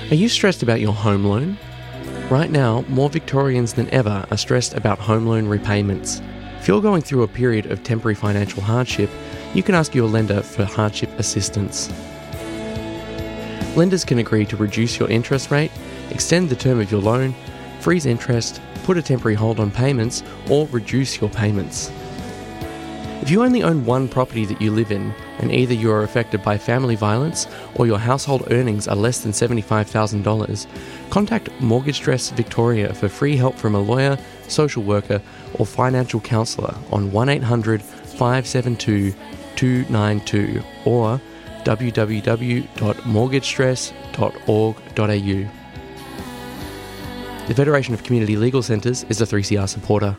Are you stressed about your home loan? Right now, more Victorians than ever are stressed about home loan repayments. If you're going through a period of temporary financial hardship, you can ask your lender for hardship assistance. Lenders can agree to reduce your interest rate, extend the term of your loan, freeze interest, put a temporary hold on payments, or reduce your payments. If you only own one property that you live in, and either you are affected by family violence or your household earnings are less than $75,000, contact Mortgage Stress Victoria for free help from a lawyer, social worker, or financial counsellor on 1800 572 292 or www.mortgagestress.org.au. The Federation of Community Legal Centres is a 3CR supporter.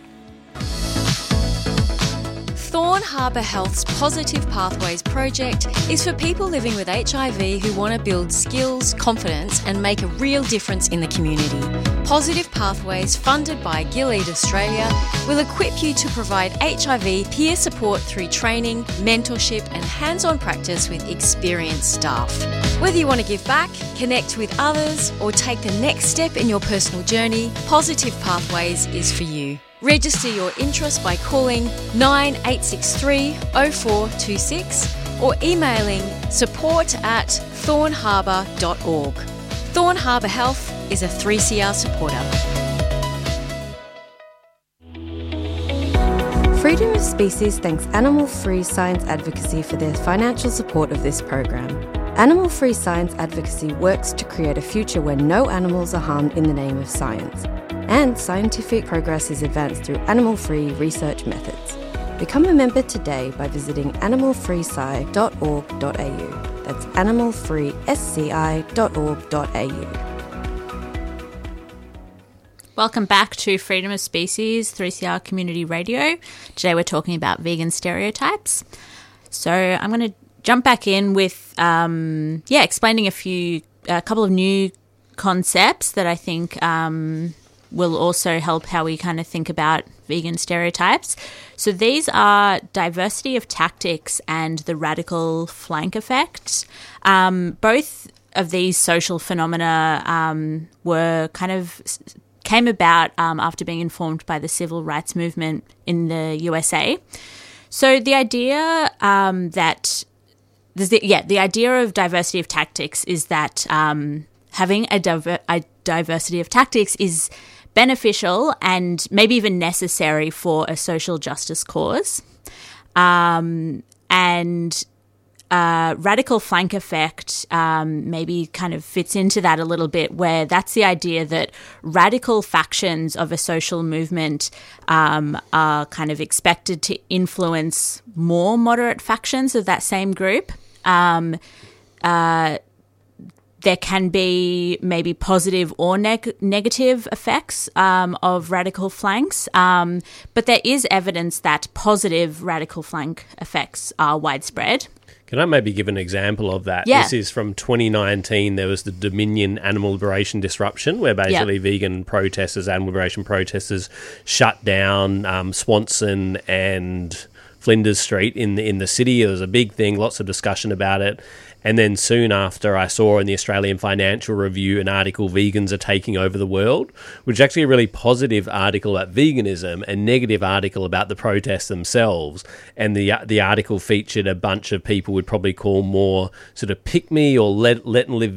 Thorn Harbour Health's Positive Pathways project is for people living with HIV who want to build skills, confidence and make a real difference in the community. Positive Pathways, funded by Gilead Australia, will equip you to provide HIV peer support through training, mentorship and hands-on practice with experienced staff. Whether you want to give back, connect with others or take the next step in your personal journey, Positive Pathways is for you. Register your interest by calling 9863 0426 or emailing support@thornharbour.org. Thorn Harbour Health is a 3CR supporter. Freedom of Species thanks Animal Free Science Advocacy for their financial support of this program. Animal Free Science Advocacy works to create a future where no animals are harmed in the name of science. And scientific progress is advanced through animal-free research methods. Become a member today by visiting animalfreesci.org.au. That's animalfreesci.org.au. Welcome back to Freedom of Species, 3CR Community Radio. Today we're talking about vegan stereotypes. So I'm going to jump back in with, explaining a couple of new concepts that I think will also help how we kind of think about vegan stereotypes. So these are diversity of tactics and the radical flank effect. Both of these social phenomena came about after being informed by the civil rights movement in the USA. So the idea the idea of diversity of tactics is that having a diversity of tactics is beneficial and maybe even necessary for a social justice cause. Radical flank effect maybe kind of fits into that a little bit, where that's the idea that radical factions of a social movement are kind of expected to influence more moderate factions of that same group. There can be maybe positive or negative effects of radical flanks, but there is evidence that positive radical flank effects are widespread. Can I maybe give an example of that? Yeah. This is from 2019. There was the Dominion Animal Liberation disruption, where basically vegan protesters, animal liberation protesters, shut down Swanson and Flinders Street in the city. It was a big thing, lots of discussion about it. And then soon after, I saw in the Australian Financial Review an article, Vegans Are Taking Over the World, which is actually a really positive article about veganism, a negative article about the protests themselves. And the article featured a bunch of people we'd probably call more sort of pick-me or let and live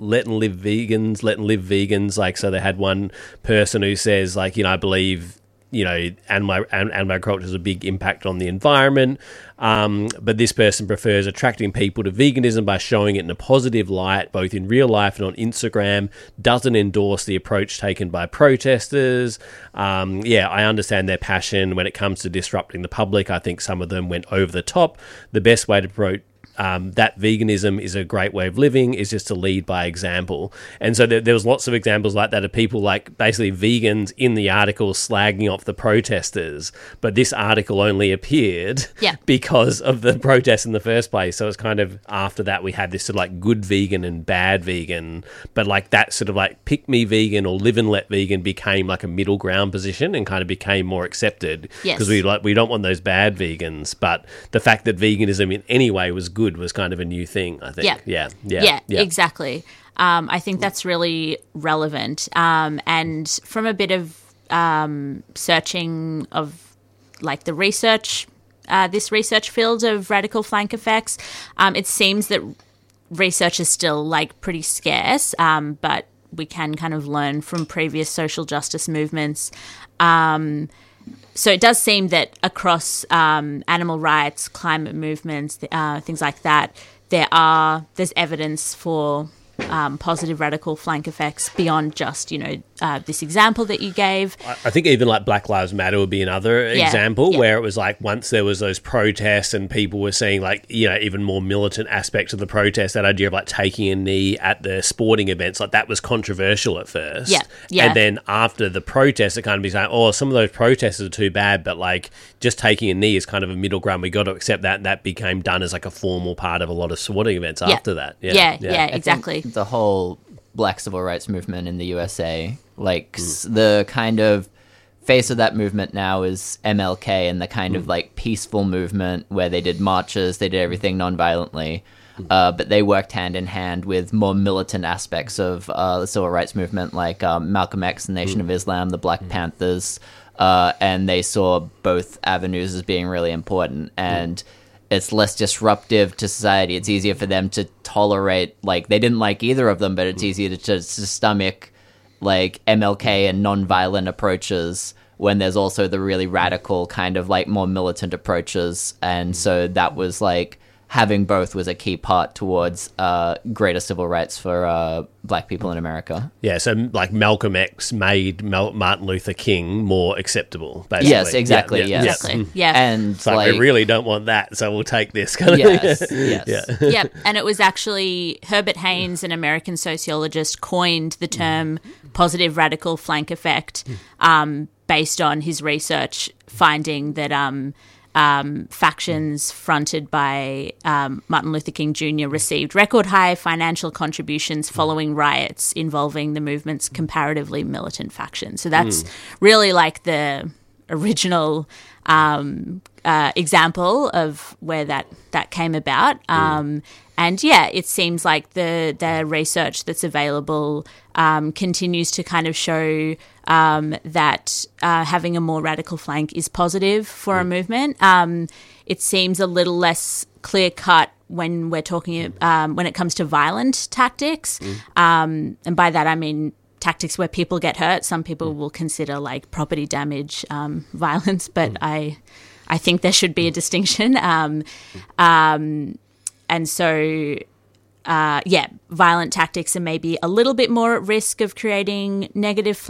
vegans. Like, so they had one person who says, like, I believe animal agriculture has a big impact on the environment, but this person prefers attracting people to veganism by showing it in a positive light, both in real life and on Instagram, doesn't endorse the approach taken by protesters. I understand their passion when it comes to disrupting the public. I think some of them went over the top. The best way to promote that veganism is a great way of living is just to lead by example. And so there was lots of examples like that of people like basically vegans in the article slagging off the protesters, but this article only appeared because of the protests in the first place. So it's kind of after that we had this sort of like good vegan and bad vegan, but like that sort of like pick me vegan or live and let vegan became like a middle ground position and kind of became more accepted because we don't want those bad vegans, but the fact that veganism in any way was good good was kind of a new thing, I think. Yeah, exactly. I think that's really relevant. And from a bit of searching of like the research, this research field of radical flank effects, it seems that research is still like pretty scarce, but we can kind of learn from previous social justice movements. So it does seem that across animal rights, climate movements, things like that, there's evidence for positive radical flank effects beyond just, this example that you gave. I think even like Black Lives Matter would be another example where it was like once there was those protests and people were seeing like, even more militant aspects of the protest, that idea of like taking a knee at the sporting events, like that was controversial at first. Yeah. And then after the protest, it kind of be saying, oh, some of those protests are too bad, but like just taking a knee is kind of a middle ground. We got to accept that. And that became done as like a formal part of a lot of sporting events after that. Yeah, exactly. The whole Black civil rights movement in the USA, the kind of face of that movement now is MLK, and the kind of like peaceful movement where they did marches, they did everything non-violently, but they worked hand in hand with more militant aspects of the civil rights movement, like Malcolm X, the Nation of Islam, the Black Panthers, and they saw both avenues as being really important, and it's less disruptive to society. It's easier for them to tolerate, like, they didn't like either of them, but it's easier to stomach, like, MLK and non-violent approaches when there's also the really radical kind of, like, more militant approaches. And so that was, like, having both was a key part towards greater civil rights for Black people in America. Yeah, so like Malcolm X made Martin Luther King more acceptable, basically. Yes, exactly. Exactly. Yeah. And it's like, we really don't want that, so we'll take this kind of Yeah. And it was actually Herbert Haynes, an American sociologist, coined the term positive radical flank effect based on his research finding that factions fronted by Martin Luther King Jr. received record high financial contributions following riots involving the movement's comparatively militant faction. So that's really like the original example of where that came about. And it seems like the research that's available continues to kind of show that having a more radical flank is positive for a movement. It seems a little less clear-cut when we're talking when it comes to violent tactics. And by that I mean tactics where people get hurt. Some people will consider like property damage violence, but I think there should be a distinction. And so, violent tactics are maybe a little bit more at risk of creating negative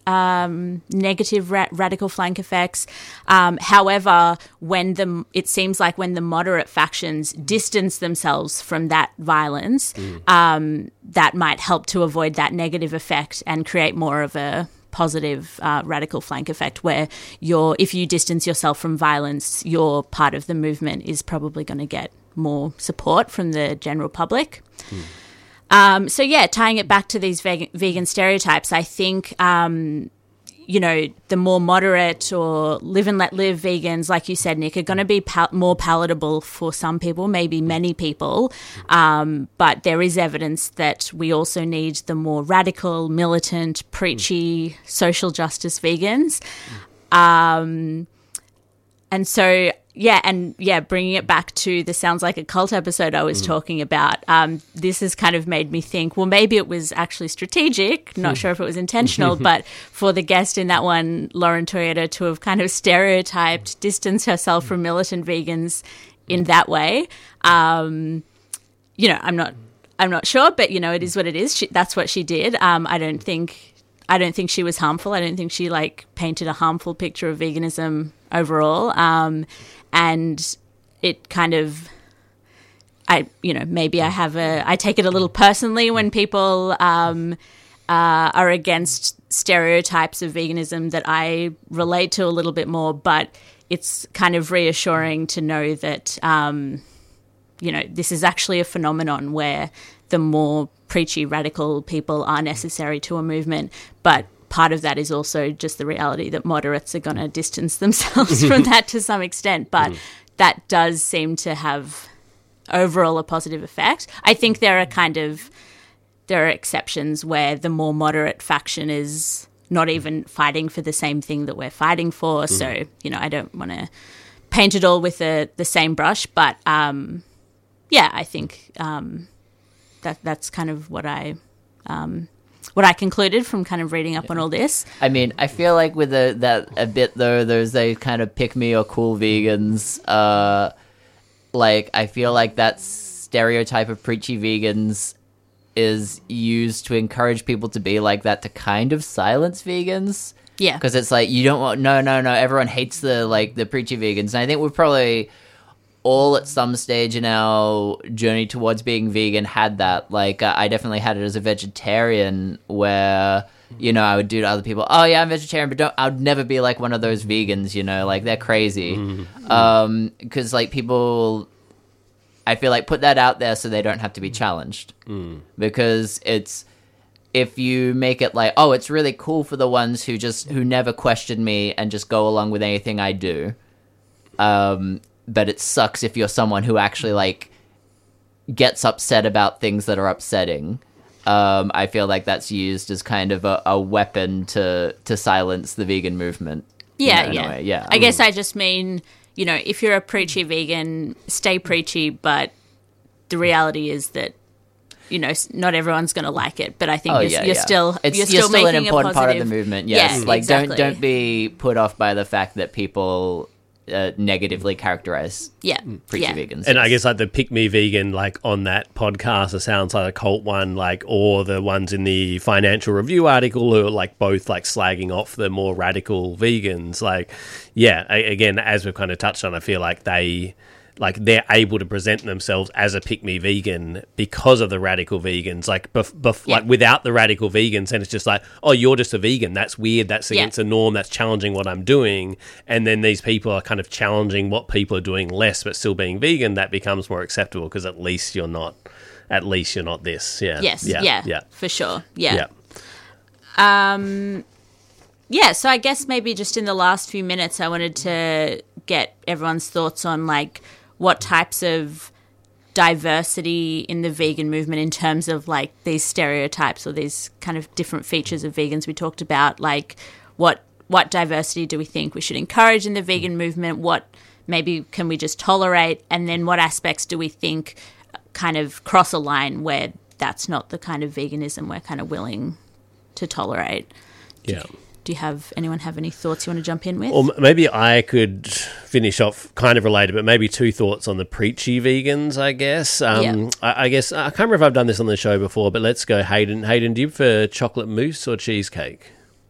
radical flank effects. However, it seems like when the moderate factions distance themselves from that violence, that might help to avoid that negative effect and create more of a positive radical flank effect where if you distance yourself from violence, your part of the movement is probably going to get more support from the general public. Tying it back to these vegan stereotypes, I think, the more moderate or live and let live vegans, like you said, Nick, are going to be more palatable for some people, maybe many people. But there is evidence that we also need the more radical, militant, preachy social justice vegans. And so... bringing it back to the Sounds Like a Cult episode I was talking about, this has kind of made me think, well, maybe it was actually strategic, not sure if it was intentional, but for the guest in that one, Lauren Toyota, to have kind of stereotyped, distanced herself from militant vegans in that way. I'm not sure, but, it is what it is. That's what she did. I don't think she was harmful. I don't think she painted a harmful picture of veganism overall. And it kind of, I take it a little personally when people are against stereotypes of veganism that I relate to a little bit more, but it's kind of reassuring to know that, this is actually a phenomenon where the more preachy, radical people are necessary to a movement, but part of that is also just the reality that moderates are going to distance themselves from that to some extent. But that does seem to have overall a positive effect. I think there are exceptions where the more moderate faction is not even fighting for the same thing that we're fighting for. So, I don't want to paint it all with the same brush, but I think that's kind of what I concluded from kind of reading up on all this. I mean, I feel like with that a bit though, there's a kind of pick me or cool vegans. I feel like that stereotype of preachy vegans is used to encourage people to be like that, to kind of silence vegans. Yeah. Because it's like, you don't want, no, everyone hates the preachy vegans. And I think we've probably all at some stage in our journey towards being vegan had that. Like, I definitely had it as a vegetarian where, I would do to other people, oh yeah, I'm vegetarian, but I would never be like one of those vegans, like they're crazy. Because like people, I feel like, put that out there so they don't have to be challenged. Because if you make it like, oh, it's really cool for the ones who never question me and just go along with anything I do. But it sucks if you're someone who actually like gets upset about things that are upsetting. I feel like that's used as kind of a weapon to silence the vegan movement. Yeah. I guess I just mean, if you're a preachy vegan, stay preachy, but the reality is that, not everyone's going to like it, but I think you're still making an important part of the movement. Yes. Yeah, like exactly. don't be put off by the fact that people negatively characterize preachy vegans. And I guess like the pick me vegan, like on that podcast, it sounds like a cult one, like, or the ones in the Financial Review article who are like both like slagging off the more radical vegans. Like, again, as we've kind of touched on, I feel like they're able to present themselves as a pick-me vegan because of the radical vegans. Like, like without the radical vegans, and it's just like, oh, you're just a vegan. That's weird. That's against the norm. That's challenging what I'm doing. And then these people are kind of challenging what people are doing less, but still being vegan. That becomes more acceptable because at least you're not this. Yeah. Yes. Yeah. For sure. Yeah. So I guess maybe just in the last few minutes, I wanted to get everyone's thoughts on like what types of diversity in the vegan movement in terms of like these stereotypes or these kind of different features of vegans we talked about, like what diversity do we think we should encourage in the vegan movement? What maybe can we just tolerate? And then what aspects do we think kind of cross a line where that's not the kind of veganism we're kind of willing to tolerate? Do anyone have any thoughts you want to jump in with? Or maybe I could finish off kind of related, but maybe two thoughts on the preachy vegans, I guess. I guess, I can't remember if I've done this on the show before, but let's go Hayden. Hayden, do you prefer chocolate mousse or cheesecake?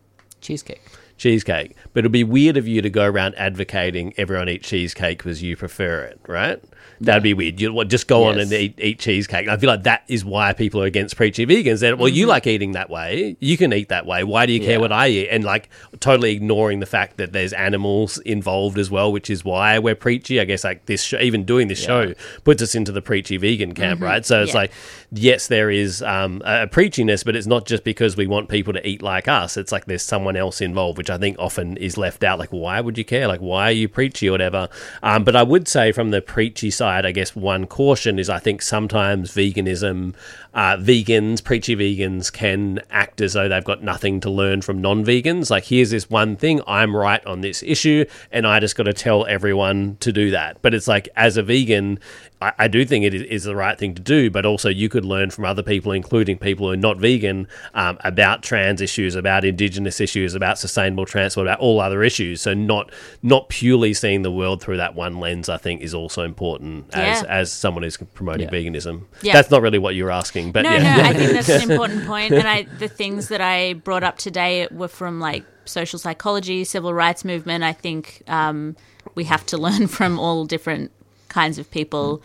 Cheesecake. But it'd be weird of you to go around advocating everyone eat cheesecake because you prefer it, right? That'd be weird. You'd just go on and eat cheesecake. I feel like that is why people are against preachy vegans. That, well, you like eating that way. You can eat that way. Why do you care what I eat? And like totally ignoring the fact that there's animals involved as well, which is why we're preachy. I guess like this show, even doing this show puts us into the preachy vegan camp, right? So it's like, yes, there is a preachiness, but it's not just because we want people to eat like us. It's like there's someone else involved, which I think often is left out. Like, why would you care? Like, why are you preachy or whatever? But I would say from the preachy side, I guess one caution is I think sometimes veganism, preachy vegans can act as though they've got nothing to learn from non-vegans. Like, here's this one thing, I'm right on this issue, and I just got to tell everyone to do that. But it's like, as a vegan, I do think it is the right thing to do, but also you could learn from other people, including people who are not vegan, about trans issues, about Indigenous issues, about sustainable transport, about all other issues. So not purely seeing the world through that one lens, I think, is also important as someone who's promoting veganism. Yeah. That's not really what you're asking, but no, I think that's an important point. And the things that I brought up today were from like social psychology, civil rights movement. I think we have to learn from all different kinds of people,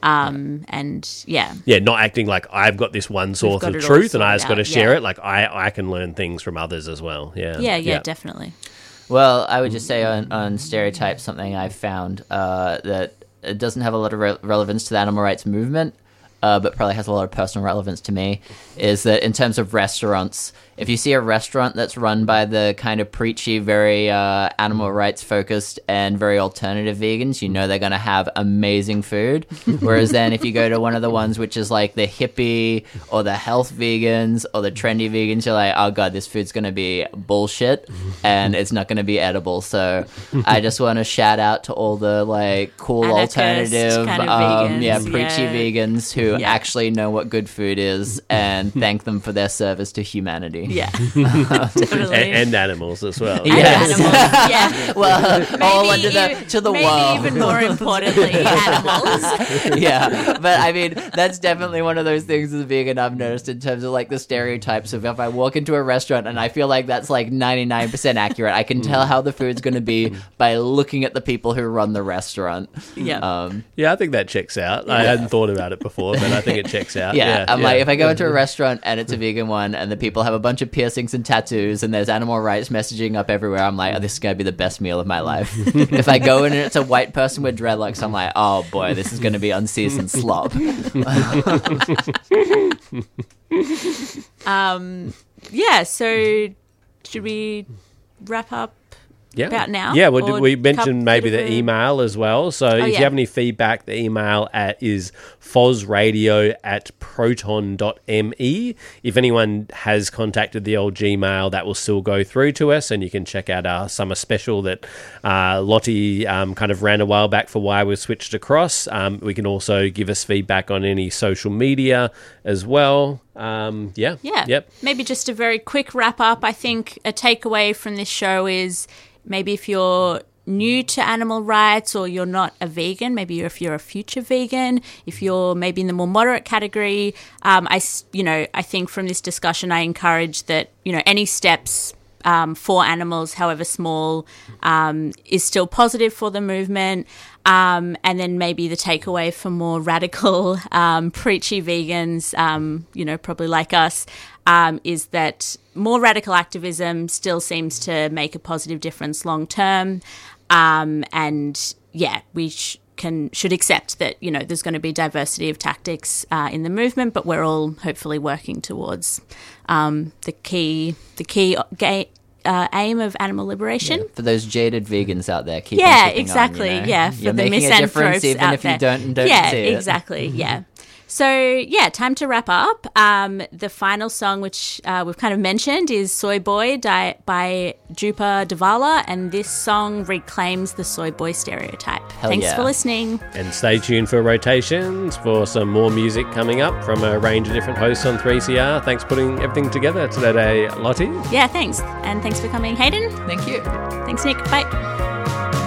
and not acting like I've got this one source of truth and I just got to share it. Like I can learn things from others as well. Definitely. Well, I would just say on stereotypes, something I've found that it doesn't have a lot of relevance to the animal rights movement, but probably has a lot of personal relevance to me, is that in terms of restaurants, if you see a restaurant that's run by the kind of preachy, very animal rights focused and very alternative vegans, you know they're going to have amazing food. Whereas then if you go to one of the ones which is like the hippie or the health vegans or the trendy vegans, you're like, oh god, this food's going to be bullshit and it's not going to be edible. So I just want to shout out to all the like cool Anarchist alternative, kind of vegans, preachy vegans who Yeah. actually know what good food is, and thank them for their service to humanity. Yeah, definitely. And animals as well. And Yes. animals, yeah. Well, all under Maybe to the maybe world. even more importantly, animals. Yeah, but I mean, that's definitely one of those things as a vegan I've noticed in terms of like the stereotypes of if I walk into a restaurant, and I feel like that's like 99% accurate. I can tell how the food's going to be by looking at the people who run the restaurant. Yeah. Yeah, I think that checks out. I hadn't thought about it before, but I think it checks out. Yeah, I'm like, if I go into a restaurant and it's a vegan one and the people have a bunch of piercings and tattoos and there's animal rights messaging up everywhere, I'm like, oh, this is going to be the best meal of my life. If I go in and it's a white person with dreadlocks, I'm like, oh boy, this is going to be unseasoned slop. Yeah, so should we wrap up about now? Yeah, Or we cover mentioned maybe bit the of a- email as well. So if yeah. you have any feedback, the email is fozradio@proton.me. If anyone has contacted the old Gmail, that will still go through to us, and you can check out our summer special that Lottie kind of ran a while back for why we switched across. We can also give us feedback on any social media as well. Yeah. Yep. Maybe just a very quick wrap up. I think a takeaway from this show is maybe if you're new to animal rights or you're not a vegan, maybe if you're a future vegan, if you're maybe in the more moderate category, I think from this discussion, I encourage that, any steps for animals, however small, is still positive for the movement. And then maybe the takeaway for more radical, preachy vegans, probably like us, is that more radical activism still seems to make a positive difference long term. And yeah, we should accept that, there's going to be diversity of tactics in the movement, but we're all hopefully working towards the key aim of animal liberation. Yeah, for those jaded vegans out there, keep on Yeah, keeping exactly. on, Yeah, for You're the making a difference misanthropes even out if there. you don't see it. Yeah, exactly. Yeah. So, yeah, time to wrap up. The final song, which we've kind of mentioned, is Soy Boy by Drupa Davala, and this song reclaims the soy boy stereotype. Thanks yeah. for listening. And stay tuned for rotations for some more music coming up from a range of different hosts on 3CR. Thanks for putting everything together today, Lottie. Yeah, thanks. And thanks for coming, Hayden. Thank you. Thanks, Nick. Bye.